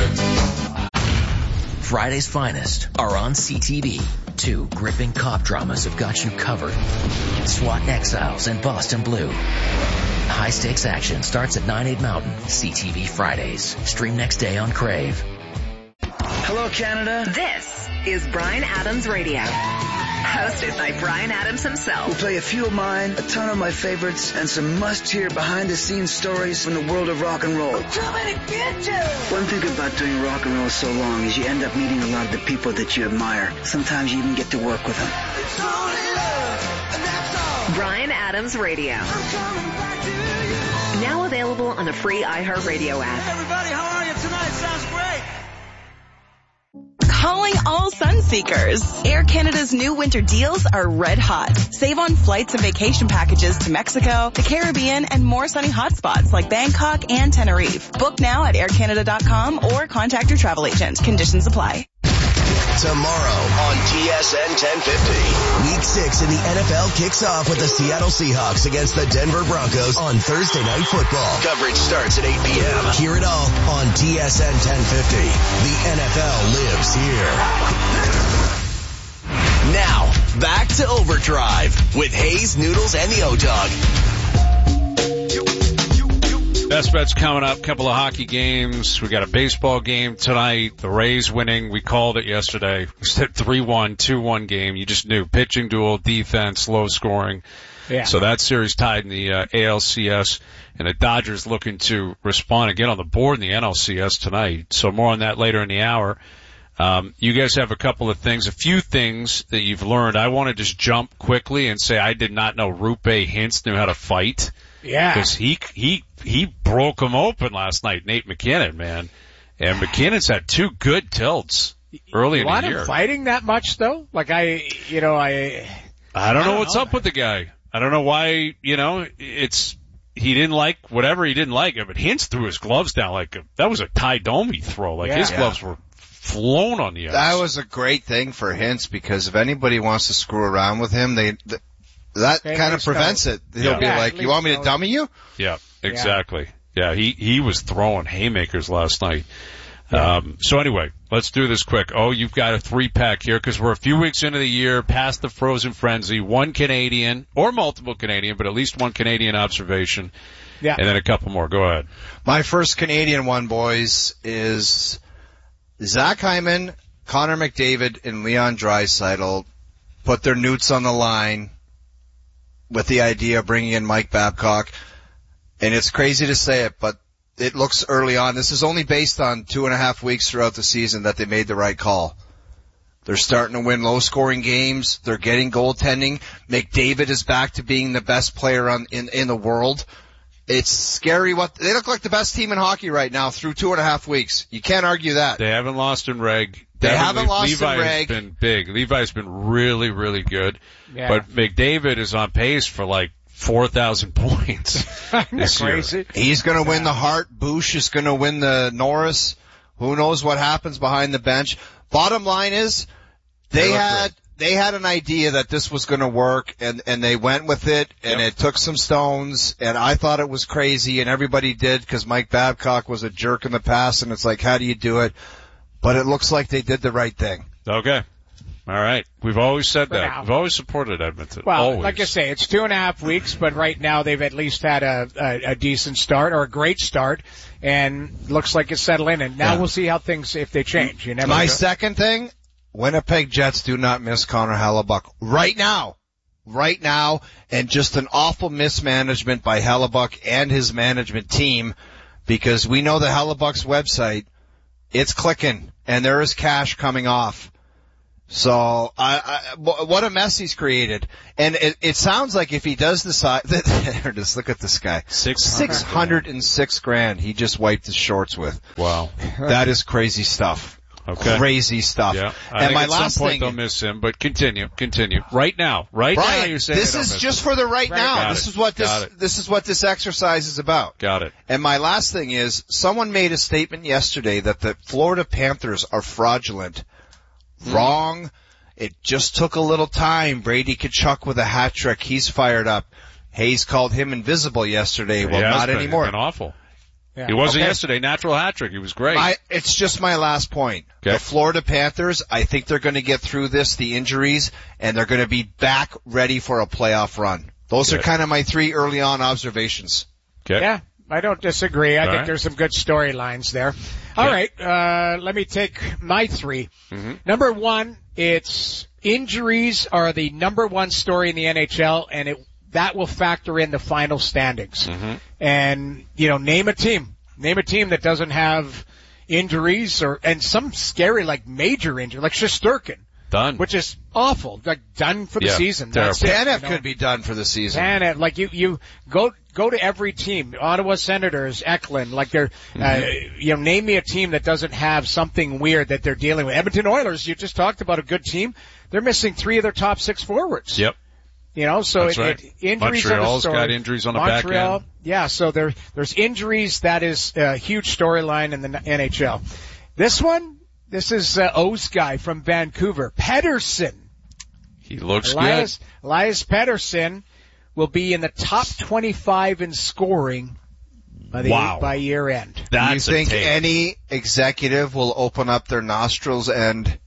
Friday's finest are on C T V. Two gripping cop dramas have got you covered. SWAT and Exiles and Boston Blue. High stakes action starts at nine, eight Mountain. C T V Fridays. Stream next day on Crave. Hello, Canada. This is Bryan Adams Radio. Hosted by Bryan Adams himself. We'll play a few of mine, a ton of my favorites, and some must-hear behind-the-scenes stories from the world of rock and roll. Too many bitches! One thing about doing rock and roll so long is you end up meeting a lot of the people that you admire. Sometimes you even get to work with them. It's only love, and that's all. Bryan Adams Radio. I'm coming back to you. Now available on the free iHeartRadio app. Hey, everybody, how are you tonight? Sounds great. Calling all sun seekers. Air Canada's new winter deals are red hot. Save on flights and vacation packages to Mexico, the Caribbean, and more sunny hotspots like Bangkok and Tenerife. Book now at air canada dot com or contact your travel agent. Conditions apply. Tomorrow on T S N ten fifty. Week six in the N F L kicks off with the Seattle Seahawks against the Denver Broncos on Thursday Night Football. Coverage starts at eight p.m. Hear it all on T S N ten fifty. The N F L lives here. Now, back to Overdrive with Hayes, Noodles, and the O-Dog. Best bets coming up. Couple of hockey games. We got a baseball game tonight. The Rays winning. We called it yesterday. We said three one, two one game. You just knew. Pitching duel, defense, low scoring. Yeah. So that series tied in the uh, A L C S. And the Dodgers looking to respond and get on the board in the N L C S tonight. So more on that later in the hour. Um, you guys have a couple of things, a few things that you've learned. I want to just jump quickly and say I did not know Roope Hintz knew how to fight. Yeah. Because he, he, he broke him open last night, Nate McKinnon, man. And McKinnon's had two good tilts early in the year. You want him fighting that much, though? Like, I, you know, I... I don't know I don't what's know. up with the guy. I don't know why, you know, it's... He didn't like whatever he didn't like, but Hintz threw his gloves down like a, that was a Ty Domi throw. Like Yeah. his Yeah. gloves were flown on the ice. That was a great thing for Hintz because if anybody wants to screw around with him, they th- that They kind of least know. prevents it. He'll Yeah. be Yeah, like, at "You want me least to know. dummy you?" Yeah, exactly. Yeah, he he was throwing haymakers last night. Um, so anyway, let's do this quick. Oh, you've got a three pack here because we're a few weeks into the year, past the frozen frenzy. One Canadian or multiple Canadian, but at least one Canadian observation. Yeah. And then a couple more. Go ahead. My first Canadian one, boys, is Zach Hyman, Connor McDavid, and Leon Draisaitl put their newts on the line with the idea of bringing in Mike Babcock. And it's crazy to say it, but it looks early on. This is only based on two and a half weeks throughout the season that they made the right call. They're starting to win low-scoring games. They're getting goaltending. McDavid is back to being the best player on, in, in the world. It's scary what, they look like the best team in hockey right now through two and a half weeks. You can't argue that. They haven't lost in reg. They Devin haven't Le- lost Levi in reg. has been big. Levi's been really, really good. Yeah. But McDavid is on pace for like four thousand points this year. Crazy. He's gonna win the Hart. Bush is gonna win the Norris. Who knows what happens behind the bench. Bottom line is, they, They look had, they had an idea that this was gonna work and, and they went with it and Yep. it took some stones and I thought it was crazy and everybody did because Mike Babcock was a jerk in the past and it's like, how do you do it? But it looks like they did the right thing. Okay. All right. We've always said For that. now. We've always supported Edmonton. Well, always. like I say, it's two and a half weeks, but right now they've at least had a, a, a decent start or a great start, and looks like it's settling. And now Yeah. we'll see how things if they change. You never My know. second thing, Winnipeg Jets do not miss Connor Hellebuck right now. Right now, and just an awful mismanagement by Hellebuck and his management team because we know the Hellebuck's website, it's clicking, and there is cash coming off. So, I, I, what a mess he's created. And it, it sounds like if he does decide, just look at this guy. six hundred six grand he just wiped his shorts with. Wow. That is crazy stuff. Okay. Crazy stuff. Yeah. I and think my at last some point thing, they'll miss him, but continue, continue. Right now. Right Brian, now you're saying this they don't is miss just him. for the right, Right. now. Got this it. is what this, Got it. this is what this exercise is about. Got it. And my last thing is, someone made a statement yesterday that the Florida Panthers are fraudulent. Mm. Wrong. It just took a little time. Brady Tkachuk with a hat trick. He's fired up. Hayes called him invisible yesterday. Well, He has not been. anymore. He's been awful. Yeah. He wasn't Okay. yesterday. Natural hat trick. He was great. My, it's just my last point. Okay. The Florida Panthers, I think they're going to get through this, the injuries, and they're going to be back ready for a playoff run. Those Good. are kind of my three early on observations. Okay. Yeah, I don't disagree. I All think right. there's some good storylines there. All right, uh, let me take my three. Mm-hmm. Number one, it's injuries are the number one story in the N H L, and it that will factor in the final standings. Mm-hmm. And, you know, name a team. Name a team that doesn't have injuries or, and some scary, like major injury, like Shesterkin. Done. Which is awful. Like done for the Yeah, season. terrible. That's it, Tanev you know? could be done for the season. Tanev, like you, you go, go to every team. Ottawa Senators, Eklund, like they're, Mm-hmm. uh, you know, name me a team that doesn't have something weird that they're dealing with. Edmonton Oilers, you just talked about a good team. They're missing three of their top six forwards. Yep. You know, so That's it, right. it, injuries Montreal's are the story. got injuries on the back Montreal, end. yeah, so there, there's injuries. That is a huge storyline in the N H L. This one, this is uh, O's guy from Vancouver, Pettersson. He looks Elias, Elias Pettersson will be in the top twenty-five in scoring by the Wow. by year end. good. That's Do you think a take. any executive will open up their nostrils and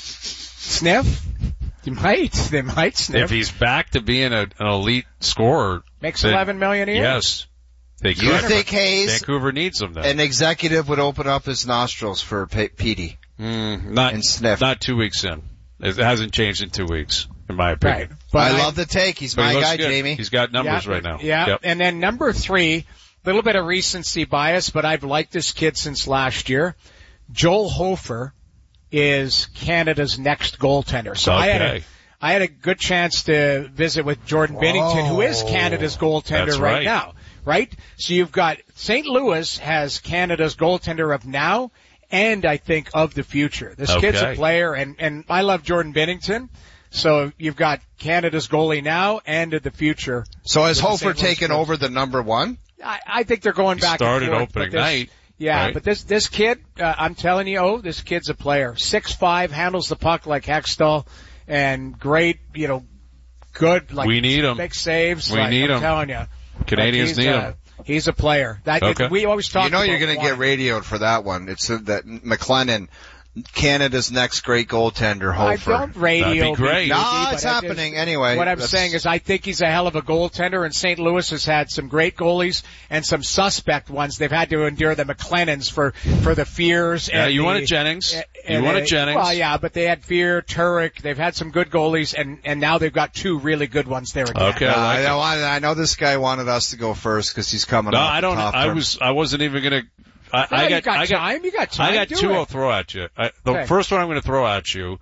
Sniff? You might. They might sniff. If he's back to being a, an elite scorer, Makes then eleven million a year. Yes. They do you could. think Hayes, Vancouver needs him then. an executive, would open up his nostrils for P- Petey Mm, not and sniff? not two weeks in. It hasn't changed in two weeks, in my opinion. Right. But I love the take. He's But he my looks guy, good. Jamie. He's got numbers yeah, right now. Yeah. Yep. And then number three, a little bit of recency bias, but I've liked this kid since last year. Joel Hofer is Canada's next goaltender. So I had a Okay. I had a good chance to visit with Jordan Binnington, who is Canada's goaltender That's right, right. now, right? So you've got Saint Louis has Canada's goaltender of now and I think of the future. This kid's a Okay. player, and, and I love Jordan Binnington. So you've got Canada's goalie now and of the future. So has with the Hofer Saint Louis taken Blues. over the number one? I, I think they're going He back started and forth. opening but this- night, Yeah, right? but this this kid, uh, I'm telling you, oh, this kid's a player. six five, handles the puck like Hextall, and great, you know, good, like We need him. big saves. We like, need I'm him. telling you, Canadians he's need a, him. He's a player. That Okay. we always talk. You know about you're going to wanting- get radioed for that one. It's uh, that McLennan, Canada's next great goaltender, I Hofer. don't radio. That'd be great. B B, No, but it's I happening just- anyway. What I'm That's- saying is I think he's a hell of a goaltender, and Saint Louis has had some great goalies and some suspect ones. They've had to endure the McLennans for, for the fears. Yeah, and you the, wanted Jennings. and- You and wanted they- Jennings. Well, yeah, but they had Fear, Turek. They've had some good goalies, and, and now they've got two really good ones there again. Okay, Uh, I like I, it. know, I know this guy wanted us to go first because he's coming No, off I the don't. top I term. was. I wasn't even gonna. I, No, I you got. got I got. time. You got time. I got Do two. it. I'll throw at you. I, the Okay. first one I'm going to throw at you.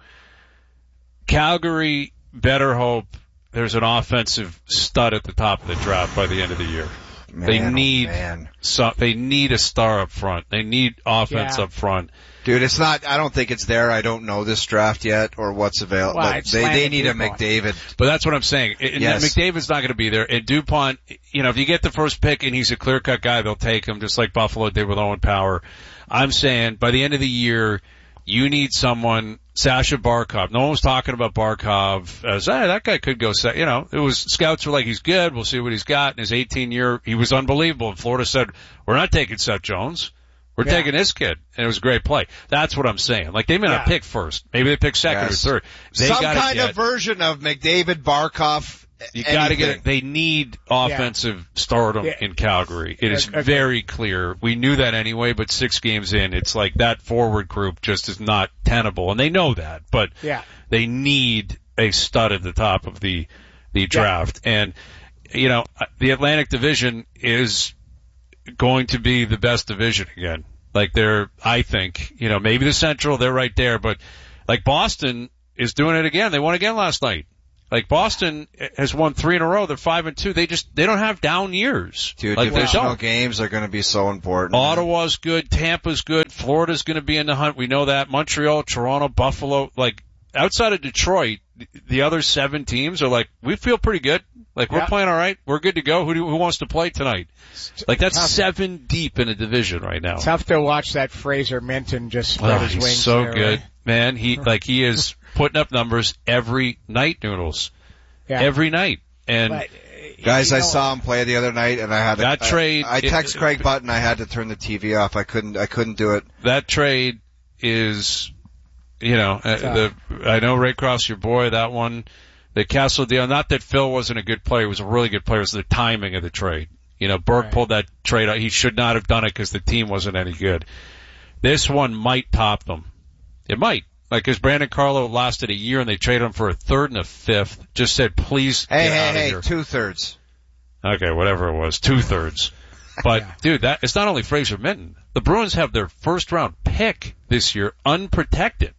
Calgary better hope there's an offensive stud at the top of the draft by the end of the year. Man, they oh, need. man. So they need a star up front. They need offense Yeah. up front. Dude, it's not, I don't think it's there. I don't know this draft yet or what's available. Well, but it's they, they Landon need a DuPont. McDavid. But that's what I'm saying. And Yes. McDavid's not going to be there. And DuPont, you know, if you get the first pick and he's a clear-cut guy, they'll take him just like Buffalo did with Owen Power. I'm saying by the end of the year, you need someone, Sasha Barkov. No one was talking about Barkov as, hey, that guy could go, se-. you know, it was, scouts were like, he's good. We'll see what he's got. In his eighteen year, he was unbelievable. And Florida said, we're not taking Seth Jones. We're Yeah. taking this kid. And it was a great play. That's what I'm saying. Like, they may not Yeah. pick first. Maybe they pick second Yes. or third. They Some gotta kind get, of version of McDavid, Barkov. you got to get anything. it. They need offensive stardom Yeah. in Calgary. It is Okay. very clear. We knew that anyway, but six games in, it's like that forward group just is not tenable, and they know that. But Yeah. they need a stud at the top of the the draft. And you know, the Atlantic Division is going to be the best division again. Like they're, I think, you know, maybe the Central, they're right there, but like Boston is doing it again. They won again last night. Like Boston has won three in a row. They're five and two. They just, they don't have down years. Dude, like divisional games are going to be so important. Ottawa's good. Tampa's good. Florida's going to be in the hunt. We know that. Montreal, Toronto, Buffalo, like outside of Detroit, the other seven teams are like, we feel pretty good. Like we're yeah. playing all right. We're good to go. Who do, who wants to play tonight? Like that's Tough. seven deep in a division right now. Tough to watch that Fraser Minton just spread Oh, his he's wings. so there, good, right? man. He like he is putting up numbers every night, Noodles. Yeah. Every night. And But, guys, you I know, saw him play the other night, and I had that I, trade. I, I texted it, Craig Button. I had to turn the T V off. I couldn't. I couldn't do it. That trade is, you know, uh, the I know Ray Cross, your boy. That one, the Castle deal. Not that Phil wasn't a good player; he was a really good player. It was the timing of the trade. You know, Burke Right. pulled that trade out. He should not have done it because the team wasn't any good. This one might top them. It might. Like, cause Brandon Carlo lasted a year and they traded him for a third and a fifth. Just said, please Hey, get hey, out of hey! here. Two thirds. Okay, whatever it was, two thirds. But Yeah. dude, that it's not only Fraser Minton. The Bruins have their first round pick this year unprotected.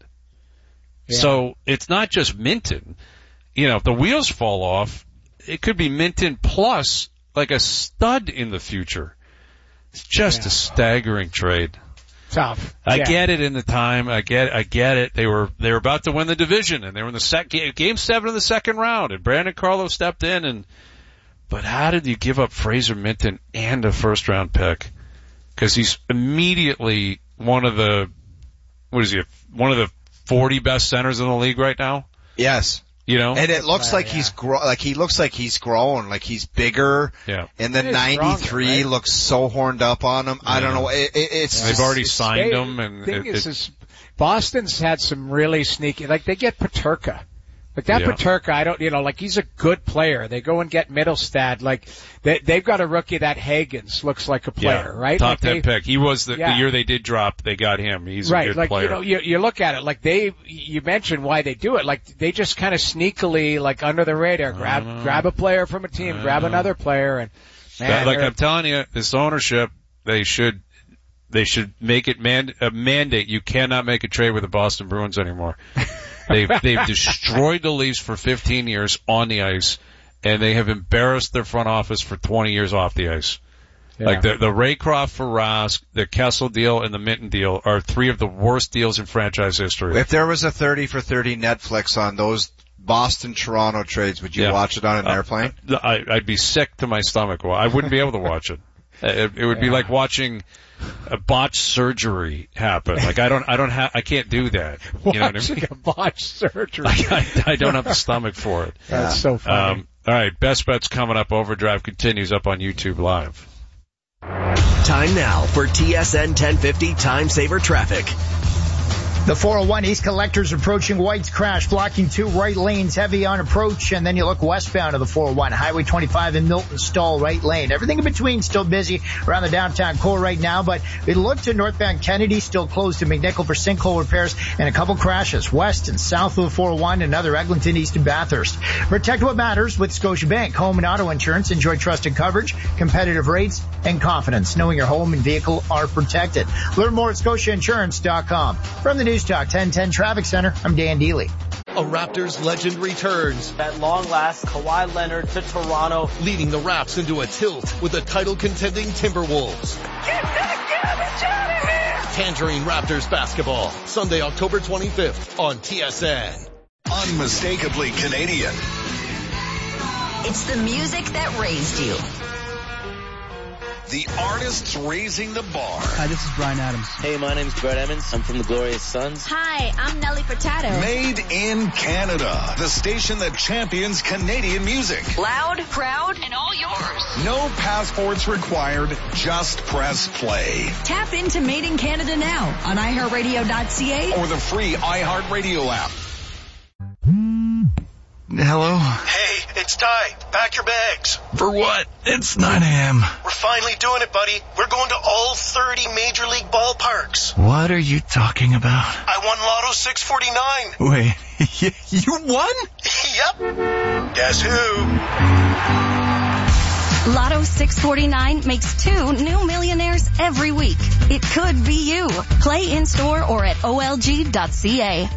Yeah. So it's not just Minton. You know, if the wheels fall off, it could be Minton plus like a stud in the future. It's just Yeah. a staggering trade. Tough. I Yeah. get it in the time. I get, I get it. They were, they were about to win the division and they were in the sec, game seven of the second round and Brandon Carlo stepped in and, but how did you give up Fraser Minton and a first round pick? Cause he's immediately one of the, what is he, one of the forty best centers in the league right now? Yes. You know? And it looks player, like yeah. he's grow, like he looks like he's grown, like he's bigger. Yeah. And the He's ninety-three stronger, right? looks so horned up on him. I don't know. It, it, it's They've just- already it's- signed They- him and thing it, is, it, is Boston's had some really sneaky, like they get Paterka. Like that Yeah. Paterka, I don't, you know, like he's a good player. They go and get Middlestad. Like they, they've got a rookie that Hagens looks like a player, yeah, right? top like ten they, pick. He was the, Yeah. the year they did drop, they got him. He's right, a good like, player. you know, you, you look at it, like they, you mentioned why they do it, like they just kind of sneakily, like under the radar, grab, know. grab a player from a team, I grab know. another player, and man, That- like they're- I'm telling you, this ownership, they should, they should make it man, a mandate. You cannot make a trade with the Boston Bruins anymore. They've, they've destroyed the Leafs for fifteen years on the ice, and they have embarrassed their front office for twenty years off the ice. yeah. Like the, the Raycroft for Rask, the Kessel deal, and the Minton deal are three of the worst deals in franchise history. If there was a thirty for thirty Netflix on those Boston Toronto trades, would you Yeah. watch it on an Uh, airplane? I, I'd be sick to my stomach. Well, I wouldn't be able to watch it. It, it would be Yeah. like watching a botched surgery happen. Like I don't, I don't have, I can't do that. You know what I watching mean? a botched surgery. I, I don't have the stomach for it. That's so funny. Um, all right, best bets coming up. Overdrive continues up on YouTube Live. Time now for T S N ten fifty Time Saver Traffic. The four oh one East Collectors approaching White's Crash, blocking two right lanes, heavy on approach, and then you look westbound of the four oh one. Highway twenty-five in Milton Stall, right lane. Everything in between still busy around the downtown core right now, but we look to northbound Kennedy, still closed to McNichol for sinkhole repairs, and a couple crashes west and south of the four oh one, another Eglinton east of Bathurst. Protect what matters with Scotiabank. Home and auto insurance. Enjoy trusted coverage, competitive rates, and confidence, knowing your home and vehicle are protected. Learn more at scotia insurance dot com. From the News Talk ten ten Traffic Center, I'm Dan Deely. A Raptors legend returns. At long last, Kawhi Leonard to Toronto. Leading the Raps into a tilt with the title-contending Timberwolves. Get that garbage out of here! Tangerine Raptors basketball. Sunday, October twenty-fifth on T S N. Unmistakably Canadian. It's the music that raised you. The artists raising the bar. Hi, this is Brian Adams. Hey, my name's Brett Emmons. I'm from the Glorious Sons. Hi, I'm Nelly Furtado. Made in Canada. The station that champions Canadian music. Loud, proud, and all yours. No passports required. Just press play. Tap into Made in Canada now on i heart radio dot c a or the free iHeartRadio app. Hello? Hey, it's Ty. Pack your bags. For what? It's nine a.m. We're finally doing it, buddy. We're going to all thirty Major League ballparks. What are you talking about? I won Lotto six forty-nine. Wait, you won? Yep. Guess who? Lotto six forty-nine makes two new millionaires every week. It could be you. Play in-store or at O L G dot C A.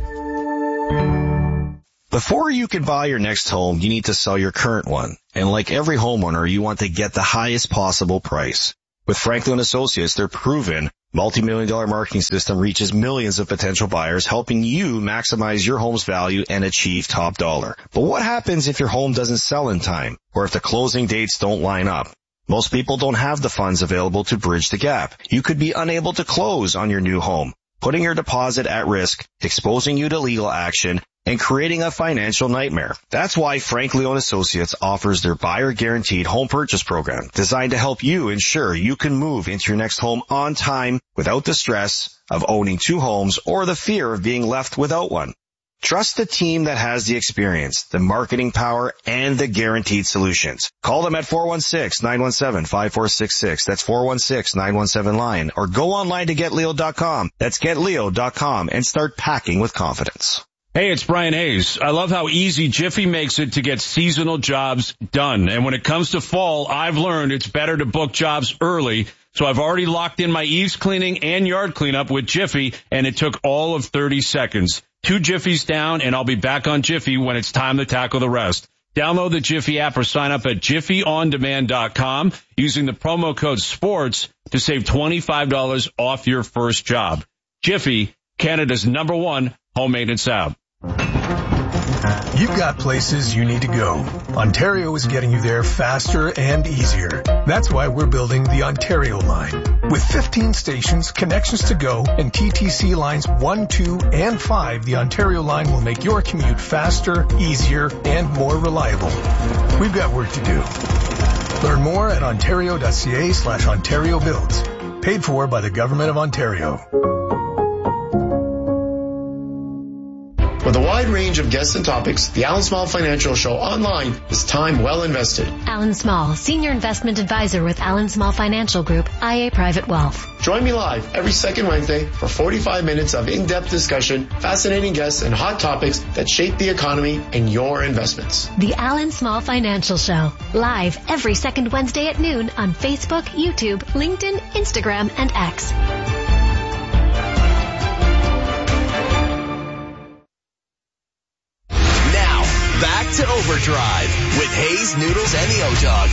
Before you can buy your next home, you need to sell your current one. And like every homeowner, you want to get the highest possible price. With Franklin Associates, their proven multi-million dollar marketing system reaches millions of potential buyers, helping you maximize your home's value and achieve top dollar. But what happens if your home doesn't sell in time, or if the closing dates don't line up? Most people don't have the funds available to bridge the gap. You could be unable to close on your new home, putting your deposit at risk, exposing you to legal action, and creating a financial nightmare. That's why Frank Leone Associates offers their buyer guaranteed home purchase program, designed to help you ensure you can move into your next home on time without the stress of owning two homes or the fear of being left without one. Trust the team that has the experience, the marketing power, and the guaranteed solutions. Call them at four one six, nine one seven, five four six six. That's four one six, nine one seven, LION. Or go online to get leo dot com. That's get leo dot com and start packing with confidence. Hey, it's Brian Hayes. I love how easy Jiffy makes it to get seasonal jobs done. And when it comes to fall, I've learned it's better to book jobs early. So I've already locked in my eaves cleaning and yard cleanup with Jiffy, and it took all of thirty seconds. Two Jiffies down, and I'll be back on Jiffy when it's time to tackle the rest. Download the Jiffy app or sign up at jiffy on demand dot com using the promo code SPORTS to save twenty-five dollars off your first job. Jiffy, Canada's number one home maintenance app. You've got places you need to go. Ontario is getting you there faster and easier. That's why we're building the Ontario line. With fifteen stations, connections to go, and T T C lines one, two, and five, the Ontario line will make your commute faster, easier, and more reliable. We've got work to do. Learn more at ontario dot c a slash Ontario builds. Paid for by the Government of Ontario. With a wide range of guests and topics, the Alan Small Financial Show online is time well invested. Alan Small, Senior Investment Advisor with Alan Small Financial Group, I A Private Wealth. Join me live every second Wednesday for forty-five minutes of in-depth discussion, fascinating guests, and hot topics that shape the economy and your investments. The Alan Small Financial Show, live every second Wednesday at noon on Facebook, YouTube, LinkedIn, Instagram, and X. Back to Overdrive with Hayes, Noodles, and the O-Dog.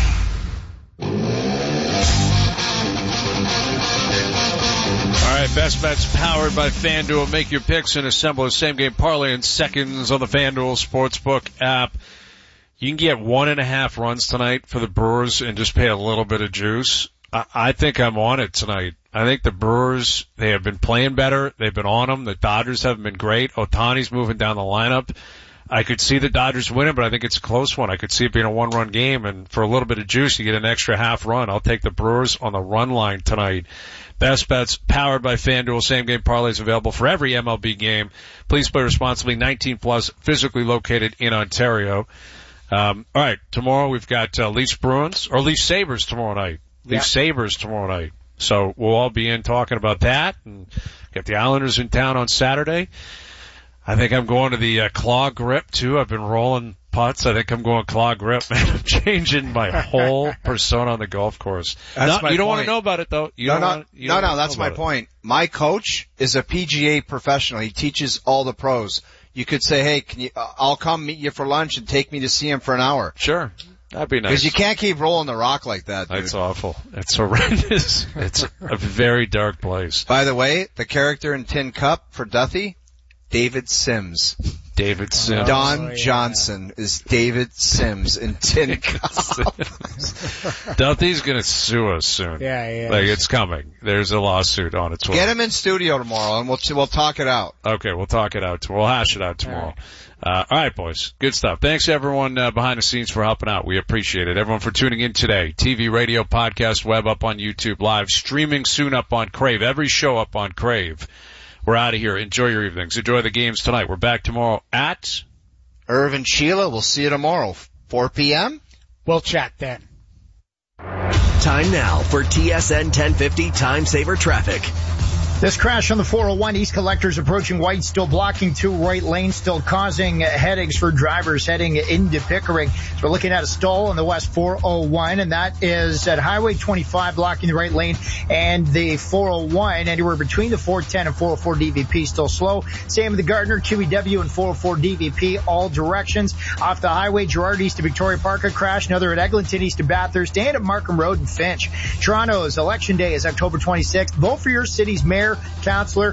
All right, Best Bets powered by FanDuel. Make your picks and assemble a same-game parlay in seconds on the FanDuel Sportsbook app. You can get one and a half runs tonight for the Brewers and just pay a little bit of juice. I, I think I'm on it tonight. I think the Brewers, they have been playing better. They've been on them. The Dodgers haven't been great. Ohtani's moving down the lineup. I could see the Dodgers winning, but I think it's a close one. I could see it being a one-run game, and for a little bit of juice, you get an extra half run. I'll take the Brewers on the run line tonight. Best Bets powered by FanDuel. Same-game parlays available for every M L B game. Please play responsibly. nineteen plus, physically located in Ontario. Um, all right, tomorrow we've got uh, Leafs Bruins, or Leafs Sabres tomorrow night. Leafs yeah. Sabres tomorrow night. So we'll all be in talking about that, and get the Islanders in town on Saturday. I think I'm going to the uh, claw grip, too. I've been rolling putts. I think I'm going claw grip. Man, I'm changing my whole persona on the golf course. That's no, my you don't point. want to know about it, though. You no, don't no, want, you no, don't no, want that's my it. point. My coach is a P G A professional. He teaches all the pros. You could say, hey, can you, uh, I'll come meet you for lunch and take me to see him for an hour. Sure. That'd be nice. Because you can't keep rolling the rock like that, dude. It's awful. It's horrendous. It's a very dark place. By the way, the character in Tin Cup for Duthie, David Sims. David Sims. Don oh, yeah. Johnson is David Sims in Tin Cup. Duthie's gonna sue us soon. Yeah, yeah. Like, it's coming. There's a lawsuit on its way. Get him in studio tomorrow and we'll, we'll talk it out. Okay, we'll talk it out. We'll hash it out tomorrow. All right, uh, all right boys. Good stuff. Thanks everyone uh, behind the scenes for helping out. We appreciate it. Everyone for tuning in today. T V, radio, podcast, web up on YouTube, live, streaming soon up on Crave. Every show up on Crave. We're out of here. Enjoy your evenings. Enjoy the games tonight. We're back tomorrow at Irvin Sheila. We'll see you tomorrow, four p.m. We'll chat then. Time now for T S N ten fifty Time Saver Traffic. This crash on the four oh one, East Collectors approaching White, still blocking two right lanes, still causing headaches for drivers heading into Pickering. So we're looking at a stall on the West four oh one, and that is at Highway twenty-five, blocking the right lane, and the four oh one, anywhere between the four ten and four oh four D V P, still slow. Same with the Gardner, Q E W, and four oh four D V P, all directions. Off the highway, Gerrard east to Victoria Park, a crash. Another at Eglinton east to Bathurst, and at Markham Road and Finch. Toronto's election day is October twenty-sixth. Vote for your city's mayor, councillor,